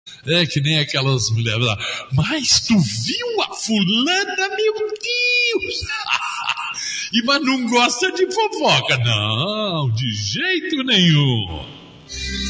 É que nem aquelas mulheres lá. Mas tu viu a fulana, meu Deus? Mas não gosta de fofoca. Não, de jeito nenhum.